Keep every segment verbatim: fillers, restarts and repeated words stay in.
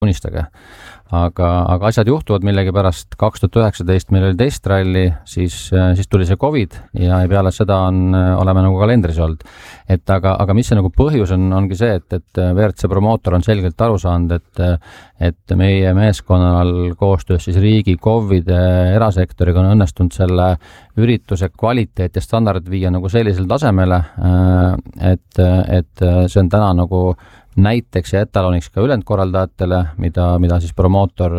unistage. Aga, aga asjad juhtuvad millegi pärast. kaks tuhat üheksateist meil oli testralli, siis, siis tuli see Covid ja peale seda on, oleme nagu kalendris olnud. Et aga, aga mis see nagu põhjus on, ongi see, et, et V R C promootor on selgelt aru saanud, et, et meie meeskonnal koostöös siis riigi Covid erasektoriga on õnnestunud selle ürituse kvaliteet ja standard viia nagu sellisel tasemele, et, et see on täna nagu näiteks ja etaloniks ka ülejäänud korraldajatele, mida, mida siis promootor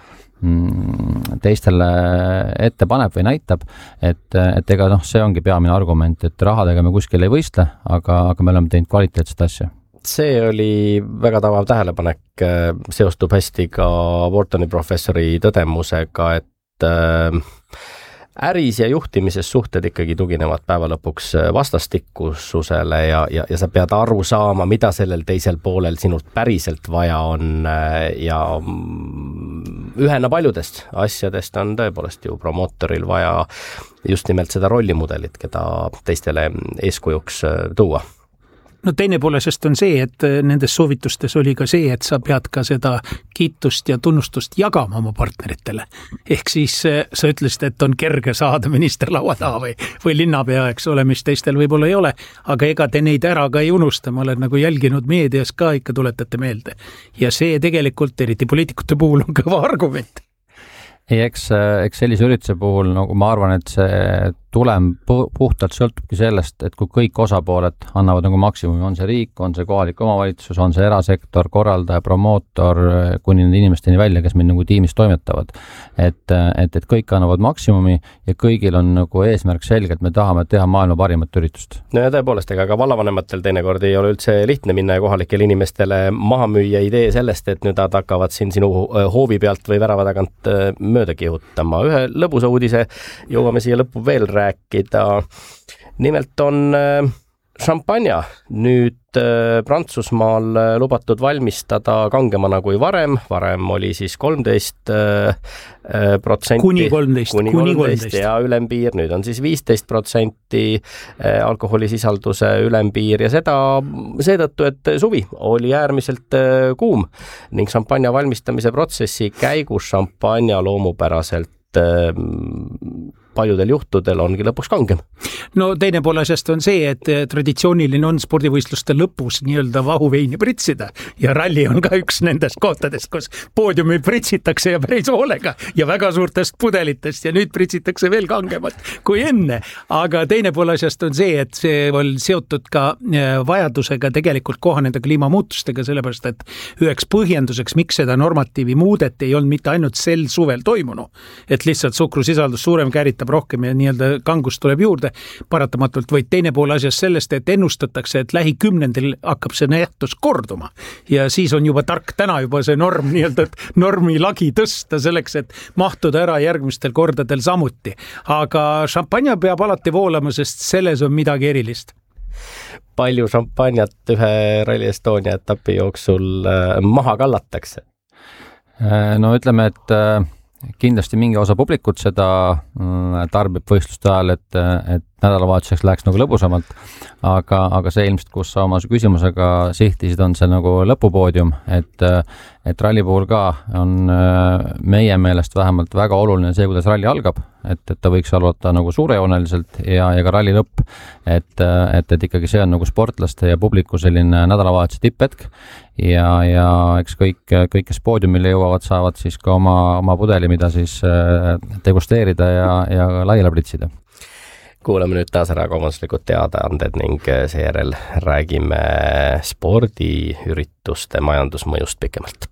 mm, teistele ette paneb või näitab, et, et ega noh, see ongi peamine argument, et rahadega me kuskil ei võistle, aga, aga me oleme teinud kvaliteetset asja. See oli väga tavav tähelepanek, seostub hästi ka Whartoni professori tõdemusega, et äh, äris ja juhtimises suhted ikkagi tuginevad päeva lõpuks vastastikkususele ja, ja, ja sa pead aru saama, mida sellel teisel poolel sinult päriselt vaja on ja ühena paljudest asjadest on tõepoolest ju promootoril vaja just nimelt seda rollimudelit, keda teistele eeskujuks tuua. No teine poole sest on see, et nendes soovitustes oli ka see, et sa pead ka seda kiitust ja tunnustust jagama oma partneritele. Ehk siis sa ütlesid, et on kerge saada minister laua taha või, või linnapea, eks ole, mis teistel võib-olla ei ole, aga ega te neid ära ka ei unusta, ma olen nagu jälginud meedias ka ikka tuletate meelde. Ja see tegelikult, eriti poliitikute puhul, on kõva argument. Ei, eks, eks sellise ürituse puhul, nagu ma arvan, et see tulem puhtalt sõltubki sellest, et kui kõik osapooled annavad nagu maksimumi, on see riik, on see kohalik omavalitsus, on see erasektor, korraldaja, promootor, kuni nende inimesteni välja, kes meil nagu tiimis toimetavad. Et, et, et kõik annavad maksimumi ja kõigil on nagu eesmärk selge, et me tahame teha maailma parimat üritust. No ja tõepoolest, ega ka vallavanematel teinekord ei ole üldse lihtne minna ja kohalikele inimestele maha müüa idee sellest, et nüüd nad hakkavad siin sinu hoovi pealt või värava tagant mööda kihutama. Ühe lõbusa uudise jõuame siia lõppu veel rääkida. rääkida. Nimelt on šampanja nüüd Prantsusmaal lubatud valmistada kangemana kui varem. Varem oli siis kolmteist protsenti. Kuni kolmteist. Kuni kolmteist ja ülempiir. Nüüd on siis viisteist protsenti alkoholisisalduse ülempiir ja seda seetõttu, et suvi oli äärmiselt kuum ning šampanja valmistamise protsessi käigus šampanja loomupäraselt paljudel juhtudel ongi lõpuks kangem. No teine poole asjast on see, et traditsiooniline on spordivõistluste lõpus nii-öelda vahuveini pritsida ja ralli on ka üks nendest kohtadest, kus poodiumi pritsitakse ja päris hoolega ja väga suurtest pudelitest ja nüüd pritsitakse veel kangemat kui enne. Aga teine poole asjast on see, et see on seotud ka vajadusega tegelikult kohaneda kliimamuutustega, sellepärast et üheks põhjenduseks, miks seda normatiivi muudeti, ei olnud mitte ainult sel suvel toimunu, et lihtsalt suhkrusisaldus suurem käritab rohkem ja nii-öelda kangust tuleb juurde paratamatult, vaid teine pool asjast sellest, et ennustatakse, et lähikümnendil hakkab see nähtus korduma ja siis on juba tark täna juba see norm nii-öelda normi lagi tõsta selleks, et mahtuda ära järgmistel kordadel samuti. Aga šampanja peab alati voolama, sest selles on midagi erilist. Palju šampanjat ühe Rally Estonia etapi jooksul maha kallatakse? No ütleme, et kindlasti mingi osa publikut seda tarbib võistluste ajal, et, et nädalavahetuseks läheks nagu lõbusamalt, aga, aga see ilmselt, kus sa oma küsimusega sihtisid, on see nagu lõpupoodium, et, et ralli puhul ka on meie meelest vähemalt väga oluline see, kuidas ralli algab, et, et ta võiks alata nagu suurejooneliselt ja, ja ka ralli lõpp, et, et, et ikkagi see on nagu sportlaste ja publiku selline nädalavahetuse tipphetk ja, ja eks kõik, kõik, kes poodiumile jõuavad, saavad siis ka oma, oma pudeli, mida siis degusteerida ja, ja laiale pritsida. Kuulame nüüd taas ära kaubanduslikud teadaanded ning seejärel räägime spordiürituste majandusmõjust pikemalt.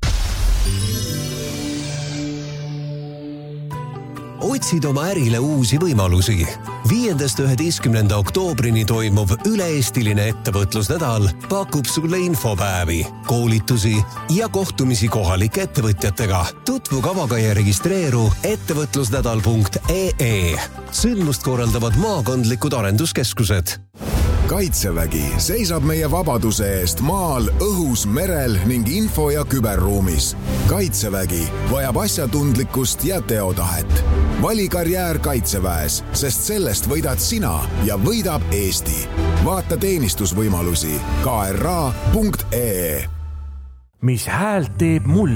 Otsid oma ärile uusi võimalusi. viiendast üheteistkümnenda oktoobrini toimuv üle-eestiline ettevõtlusnädal pakub sulle infopäevi, koolitusi ja kohtumisi kohalike ettevõtjatega. Tutvu kavaga ja registreeru ettevõtlusnädal punkt ee. Sündmust korraldavad maakondlikud arenduskeskused. Kaitsevägi seisab meie vabaduse eest maal, õhus, merel ning info- ja küberruumis. Kaitsevägi vajab asjatundlikkust ja teotahet. Vali karjäär Kaitseväes, sest sellest võidad sina ja võidab Eesti. Vaata teenistusvõimalusi k r a punkt ee. mis häält teeb mulle.